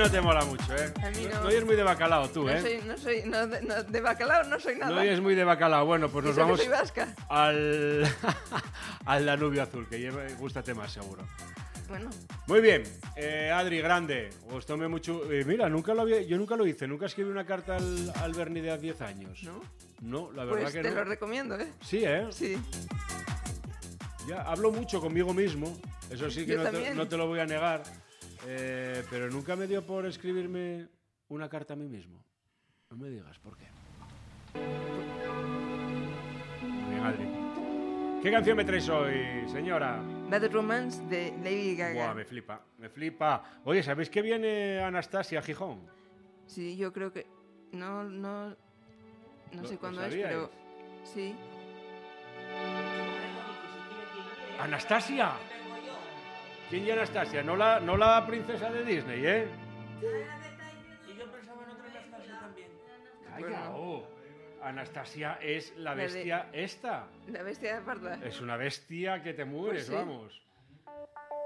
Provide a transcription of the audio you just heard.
no te mola mucho, ¿eh? A mí no. No eres muy de bacalao tú, ¿eh? De bacalao no soy nada. No eres muy de bacalao. Bueno, pues nos vamos Soy vasca. al Danubio Azul, que gústate más seguro. Bueno. Muy bien, Adri, grande. Gustóme mucho. Mira, yo nunca lo hice. Nunca escribí una carta al Berni de hace 10 años. ¿No? No, la verdad pues que te no. lo recomiendo, ¿eh? Sí, ¿eh? Sí. Ya hablo mucho conmigo mismo. Eso sí que no te lo voy a negar. Pero nunca me dio por escribirme una carta a mí mismo. No me digas por qué. Muy bien, Adri. ¿Qué canción me traes hoy, señora? Bad Romance de Lady Gaga. Buah, me flipa. Oye, ¿sabéis que viene Anastasia a Gijón? Sí, yo creo que... No sé cuándo es, sabíais? pero... Sí. ¡Anastasia! ¿Quién ya Anastasia? No la princesa de Disney, ¿eh? Y yo pensaba en otra Anastasia también. Calla, Anastasia es la bestia esta. La bestia de parda. Es una bestia que te mueres, Pues sí. vamos.